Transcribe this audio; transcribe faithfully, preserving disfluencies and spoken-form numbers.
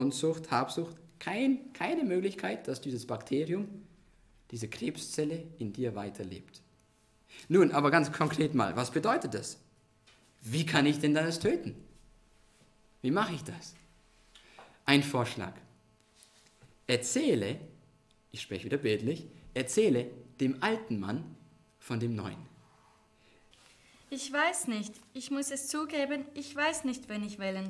Unzucht, Habsucht, kein, keine Möglichkeit, dass dieses Bakterium, diese Krebszelle in dir weiterlebt. Nun, aber ganz konkret mal, was bedeutet das? Wie kann ich denn das töten? Wie mache ich das? Ein Vorschlag. Erzähle, ich spreche wieder bildlich, erzähle dem alten Mann von dem neuen. Ich weiß nicht. Ich muss es zugeben, ich weiß nicht, wen ich wählen